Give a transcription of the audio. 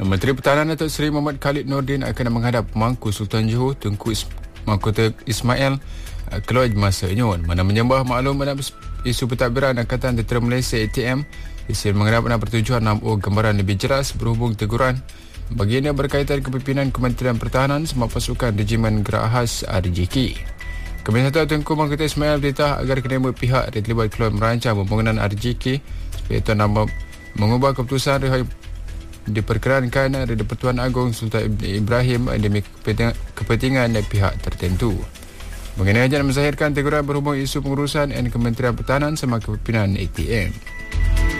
Menteri Pertahanan Datuk Seri Muhammad Khalid Nordin akan menghadap Pemangku Sultan Johor Tengku Mahkota Ismail keluar masa nyun. Mana menyembah maklum isu pentadbiran Angkatan Tentera Malaysia ATM isin menghadap pertujuan 6O gambaran lebih jelas berhubung teguran baginda berkaitan kepimpinan Kementerian Pertahanan sama pasukan Regimen Gerak Khas RGK. Kementerian Satu Tengku Mahkota Ismail berita agar kedua pihak terlibat keluar merancang pembangunan RGK supaya Tuan mengubah keputusan diperkenankan dari Pertuan Agong Sultan Ibrahim demi kepentingan pihak tertentu. Mengenai ajaran menzahirkan teguran berhubung isu pengurusan Kementerian Pertahanan sama kepimpinan ATM.